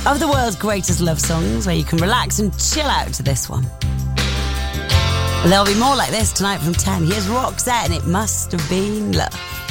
of the world's greatest love songs, where you can relax and chill out to this one. There'll be more like this tonight from 10. Here's Roxette and It Must Have Been Love.